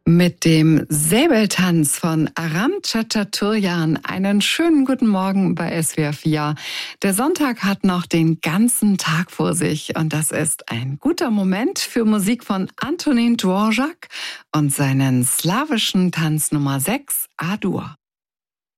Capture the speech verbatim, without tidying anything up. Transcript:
Mit dem Säbeltanz von Aram Tschatschatürjan einen schönen guten Morgen bei S W R vier. Der Sonntag hat noch den ganzen Tag vor sich und das ist ein guter Moment für Musik von Antonín Dvořák und seinen slawischen Tanz Nummer sechs, A-Dur.